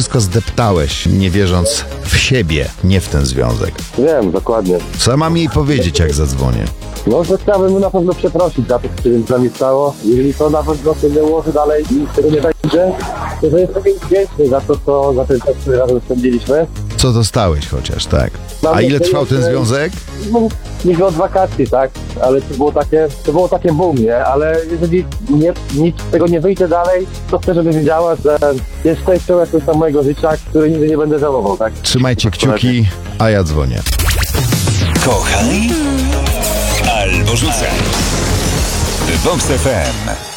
wszystko zdeptałeś, nie wierząc w siebie, nie w ten związek. Wiem, dokładnie. Co mam jej powiedzieć, jak zadzwonię? No, że chciałbym mu na pewno przeprosić za to, co się z nami stało. Jeżeli to na pewno się nie ułoży dalej i z tego nie będzie, to że jestem jej wdzięczny za ten czas, który razem spędziliśmy. Co dostałeś chociaż, tak? Mam A ile nadzieję, trwał ten że- związek? No, niby od wakacji, tak? Ale to było takie boom, nie? Ale jeżeli nic z tego nie wyjdzie dalej, to chcę, żeby wiedziała, że jest częścią jakiegoś tam mojego życia, który nigdy nie będę żałował, tak? Trzymajcie kciuki, a ja dzwonię. Kochaj albo rzucaj. Vox FM.